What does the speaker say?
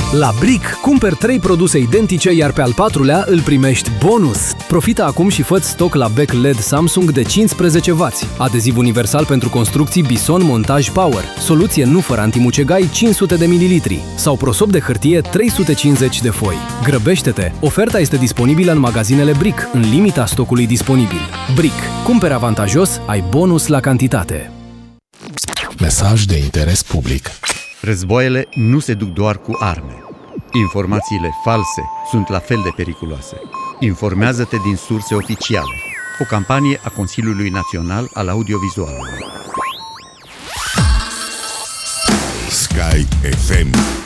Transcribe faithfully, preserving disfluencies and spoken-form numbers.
La Brick, cumperi trei produse identice, iar pe al patrulea îl primești bonus. Profită acum și fă stoc la bec L E D Samsung de cincisprezece wați, adeziv universal pentru construcții Bison Montaj Power, soluție nu fără antimucegai cinci sute de mililitri sau prosop de hârtie trei sute cincizeci de foi. Grăbește-te! Oferta este disponibilă în magazinele Brick, în limita stocului disponibil. Brick. Cumperi avantajos, ai bonus la cantitate. Mesaj de interes public. Războaiele nu se duc doar cu arme. Informațiile false sunt la fel de periculoase. Informează-te din surse oficiale. O campanie a Consiliului Național al Audiovizualului. Sky F M